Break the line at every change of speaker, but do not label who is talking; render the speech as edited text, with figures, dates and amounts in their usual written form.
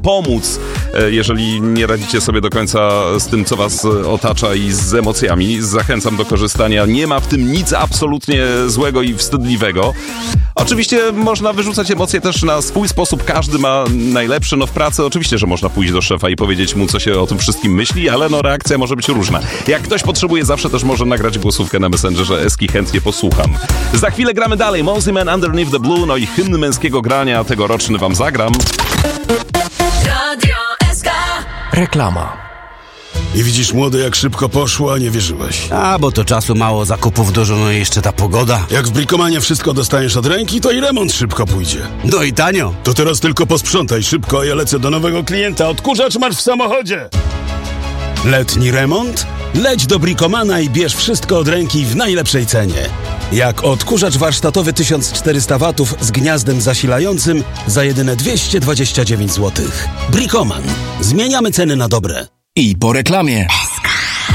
pomóc, jeżeli nie radzicie sobie do końca z tym, co was otacza i z emocjami. Zachęcam do korzystania. Nie ma w tym nic absolutnie złego i wstydliwego. Oczywiście można wyrzucać emocje też na swój sposób. Każdy ma najlepszy. W pracy oczywiście, że można pójść do szefa i powiedzieć mu, co się o tym wszystkim myśli, ale reakcja może być różna. Jak ktoś potrzebuje, zawsze też może nagrać głosówkę na Messengerze. Eski, chętnie posłucham. Za chwilę gramy dalej. Mosey Man, Underneath the Blue, i hymn męskiego grania tegoroczny wam zagram.
Radio SK.
Reklama.
I widzisz, młody, jak szybko poszło, a nie wierzyłeś.
Bo to czasu mało, zakupów dużo, i jeszcze ta pogoda.
Jak w Bricomanie wszystko dostaniesz od ręki, to i remont szybko pójdzie.
I tanio.
To teraz tylko posprzątaj szybko, a ja lecę do nowego klienta. Odkurzacz masz w samochodzie. Letni remont? Leć do Bricomana i bierz wszystko od ręki w najlepszej cenie. Jak odkurzacz warsztatowy 1400 W z gniazdem zasilającym za jedyne 229 zł. Bricoman. Zmieniamy ceny na dobre.
I po reklamie.